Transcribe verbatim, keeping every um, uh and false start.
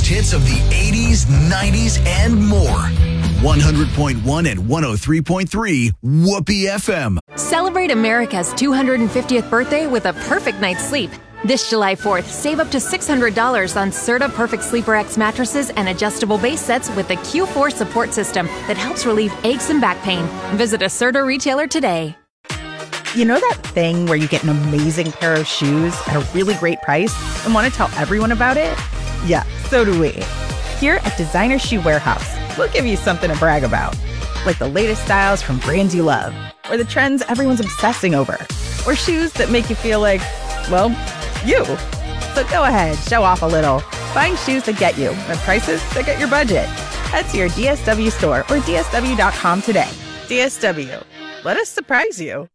greatest hits of the eighties, nineties, and more. one hundred point one and one oh three point three Whoopee F M. Celebrate America's two hundred fiftieth birthday with a perfect night's sleep. This July fourth, save up to six hundred dollars on Serta Perfect Sleeper X mattresses and adjustable base sets with the Q four support system that helps relieve aches and back pain. Visit a Serta retailer today. You know that thing where you get an amazing pair of shoes at a really great price and want to tell everyone about it? Yeah, so do we. Here at Designer Shoe Warehouse, we'll give you something to brag about, like the latest styles from brands you love, or the trends everyone's obsessing over, or shoes that make you feel like, well, you. So go ahead, show off a little. Find shoes that get you at prices that get your budget. Head to your D S W store or D S W dot com today. D S W, let us surprise you.